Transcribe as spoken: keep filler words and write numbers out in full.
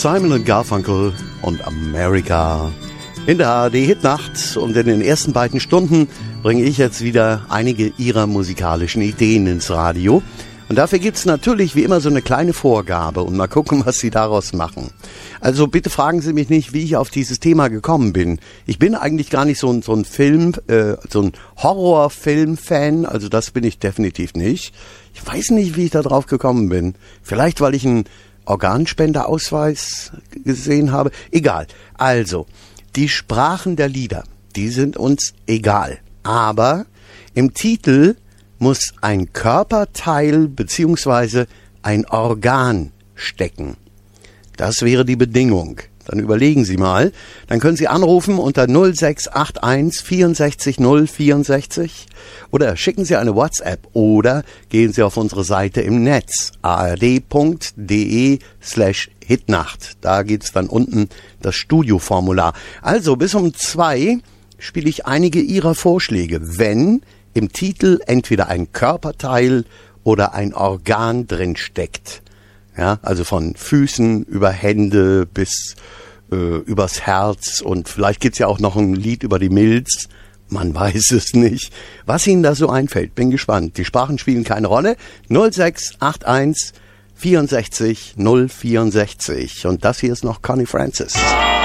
Simon und Garfunkel und America in der A R D-Hitnacht. Und in den ersten beiden Stunden bringe ich jetzt wieder einige Ihrer musikalischen Ideen ins Radio. Und dafür gibt's natürlich wie immer so eine kleine Vorgabe und mal gucken, was Sie daraus machen. Also bitte fragen Sie mich nicht, wie ich auf dieses Thema gekommen bin. Ich bin eigentlich gar nicht so ein, so ein Film, äh, so ein Horrorfilm-Fan, also das bin ich definitiv nicht. Ich weiß nicht, wie ich da drauf gekommen bin. Vielleicht, weil ich einen Organspenderausweis gesehen habe. Egal. Also, die Sprachen der Lieder, die sind uns egal. Aber im Titel muss ein Körperteil beziehungsweise ein Organ stecken. Das wäre die Bedingung. Dann überlegen Sie mal. Dann können Sie anrufen unter null sechs acht eins vierundsechzig null vierundsechzig oder schicken Sie eine WhatsApp oder gehen Sie auf unsere Seite im Netz ard.de slash Hitnacht. Da geht's dann unten das Studioformular. Also bis um zwei spiele ich einige Ihrer Vorschläge, wenn im Titel entweder ein Körperteil oder ein Organ drin steckt. Ja, also von Füßen über Hände bis äh, übers Herz und vielleicht gibt's ja auch noch ein Lied über die Milz. Man weiß es nicht. Was Ihnen da so einfällt, bin gespannt. Die Sprachen spielen keine Rolle. null sechs acht eins vierundsechzig null vierundsechzig. Und das hier ist noch Connie Francis.